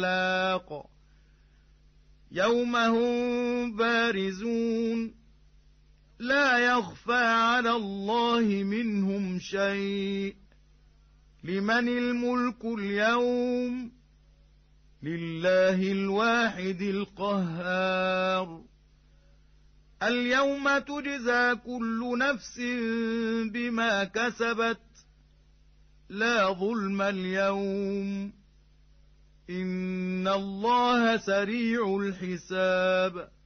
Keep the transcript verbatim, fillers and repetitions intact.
الْأَخْلَاقِ يَوْمَ هُمْ بَارِزُونَ لَا يَخْفَى عَلَى اللَّهِ مِنْهُمْ شَيْءٌ لِمَنِ الْمُلْكُ الْيَوْمَ لِلَّهِ الْوَاحِدِ الْقَهَّارِ الْيَوْمَ تُجْزَى كُلُّ نَفْسٍ بِمَا كَسَبَتْ لَا ظُلْمَ الْيَوْمَ إِنَّ اللَّهَ سَرِيعُ الْحِسَابِ